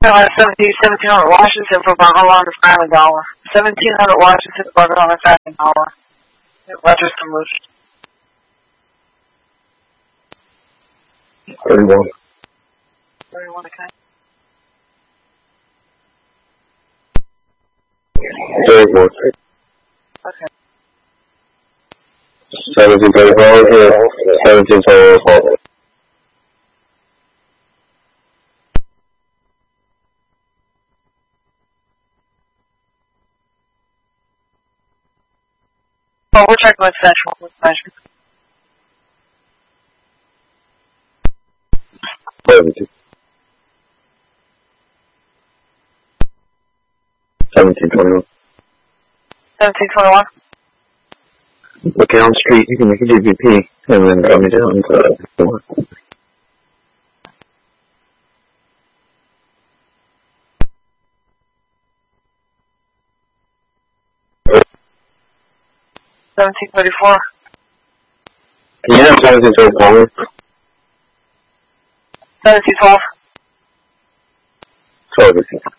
1700 Washington for Bagalon is $9. 1700 Washington for Bagalon is $9. Register moves. 31. 31, okay. 34. Okay. 1734 here. 1734. Oh, we're checking with Central. With measure. 17. 1721. 1721. Look down street, you can make a GBP, and then come down to the one. $1734. Can you have 1734? 1712. 12.